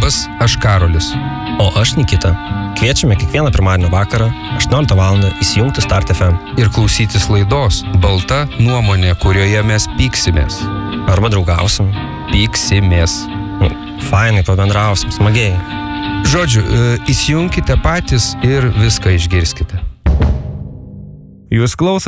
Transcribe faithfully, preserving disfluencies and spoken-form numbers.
Labas, aš Karolis. O aš Nikita. Kviečiame kiekvieną pirmadienio vakarą aštuonioliktą valandą įsijungti Start F M. Ir klausytis laidos Balta nuomonė, kurioje mes pyksimės. Arba draugausim. Pyksimės. Nu, fainai pabendrausim, smagiai. Žodžiu, įsijunkite patys ir viską išgirskite. Jūs klausotės